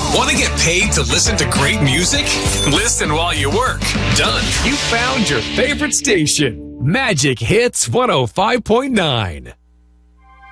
Want to get paid to listen to great music? Listen while you work. Done. You found your favorite station. Magic Hits 105.9.